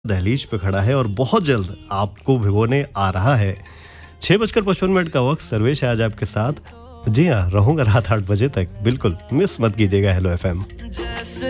दहलीज पे खड़ा है और बहुत जल्द आपको भिगोने आ रहा है। 6:55 का वक्त। सर्वेश है आज आपके साथ। जी हाँ, रहूंगा रात 8 बजे तक। बिल्कुल मिस मत कीजिएगा हेलो एफएम।